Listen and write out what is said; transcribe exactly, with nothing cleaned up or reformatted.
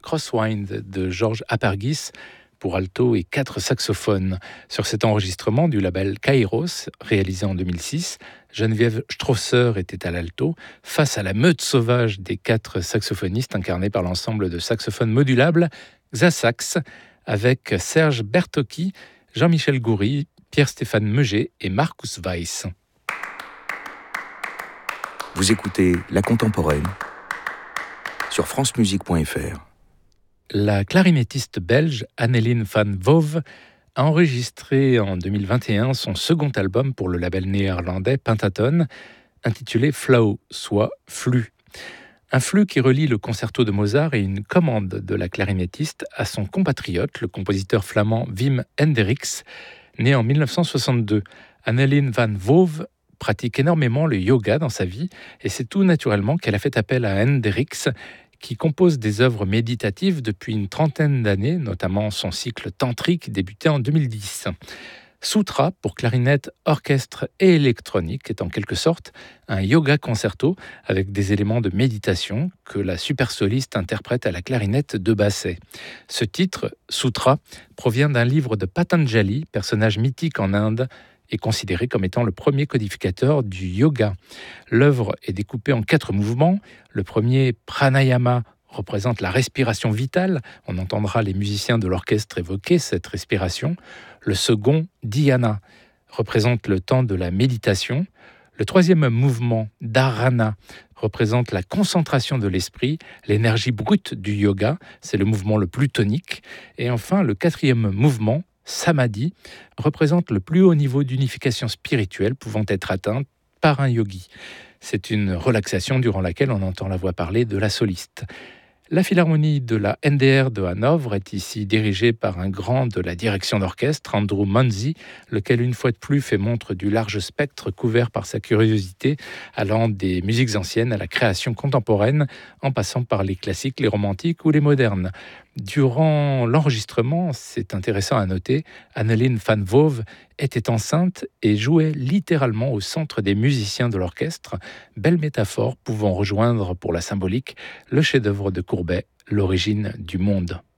Crosswind de Georges Apergis pour alto et quatre saxophones. Sur cet enregistrement du label Kairos, réalisé en deux mille six, Geneviève Strosser était à l'alto, face à la meute sauvage des quatre saxophonistes incarnés par l'ensemble de saxophones modulables Xasax, avec Serge Bertocchi, Jean-Michel Goury, Pierre-Stéphane Meuger et Marcus Weiss. Vous écoutez La Contemporaine sur francemusique point f r. La clarinettiste belge Anneline van Wove a enregistré en deux mille vingt et un son second album pour le label néerlandais Pentaton, intitulé Flow, soit flux. Un flux qui relie le concerto de Mozart et une commande de la clarinettiste à son compatriote, le compositeur flamand Wim Hendricks, né en dix-neuf cent soixante-deux. Anneline van Wove pratique énormément le yoga dans sa vie et c'est tout naturellement qu'elle a fait appel à Hendricks, qui compose des œuvres méditatives depuis une trentaine d'années, notamment son cycle tantrique débuté en deux mille dix. Sutra, pour clarinette, orchestre et électronique, est en quelque sorte un yoga concerto avec des éléments de méditation que la super soliste interprète à la clarinette de basset. Ce titre, Sutra, provient d'un livre de Patanjali, personnage mythique en Inde, est considéré comme étant le premier codificateur du yoga. L'œuvre est découpée en quatre mouvements. Le premier, pranayama, représente la respiration vitale. On entendra les musiciens de l'orchestre évoquer cette respiration. Le second, dhyana, représente le temps de la méditation. Le troisième mouvement, dharana, représente la concentration de l'esprit, l'énergie brute du yoga. C'est le mouvement le plus tonique. Et enfin, le quatrième mouvement, samadhi, représente le plus haut niveau d'unification spirituelle pouvant être atteint par un yogi. C'est une relaxation durant laquelle on entend la voix parler de la soliste. La philharmonie de la N D R de Hanovre est ici dirigée par un grand de la direction d'orchestre, Andrew Manzi, lequel une fois de plus fait montre du large spectre couvert par sa curiosité, allant des musiques anciennes à la création contemporaine, en passant par les classiques, les romantiques ou les modernes. Durant l'enregistrement, c'est intéressant à noter, Anneline van Wove était enceinte et jouait littéralement au centre des musiciens de l'orchestre, belle métaphore pouvant rejoindre pour la symbolique le chef-d'œuvre de Courbet, L'origine du monde.